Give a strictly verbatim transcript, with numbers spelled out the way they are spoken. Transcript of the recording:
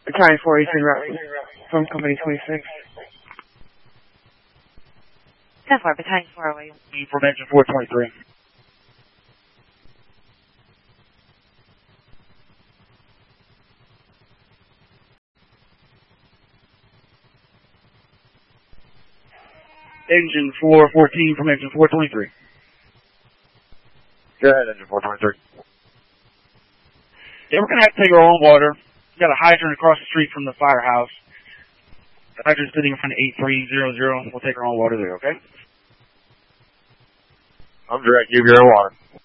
Battalion four eighteen route from Company twenty-six. ten four, Battalion four away. From engine four twenty-three. Engine four fourteen from engine four twenty-three. Go ahead, engine four twenty-three. Yeah, we're going to have to take our own water. We've got a hydrant across the street from the firehouse. The hydrant's sitting in front of eight three zero zero. We'll take our own water there, okay? I'm direct. You have your own water.